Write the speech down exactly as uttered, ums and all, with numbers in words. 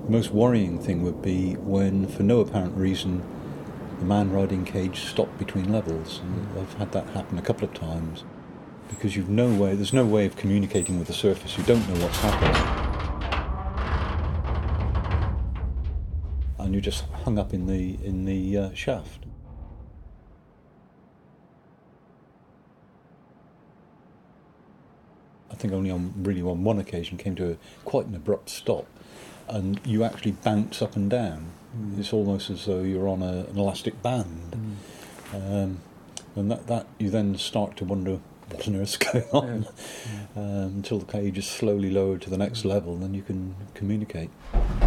The most worrying thing would be when, for no apparent reason, the man riding cage stopped between levels. And I've had that happen a couple of times, because you've no way, there's no way of communicating with the surface. You don't know what's happening. And you're just hung up in the in the uh, shaft. I think only on really on one occasion came to a, quite an abrupt stop, and you actually bounce up and down. Mm. It's almost as though you're on a, an elastic band, mm. um, and that, that you then start to wonder what on earth's going on, yeah. Yeah. Um, until the cage is slowly lowered to the next level, and then you can communicate.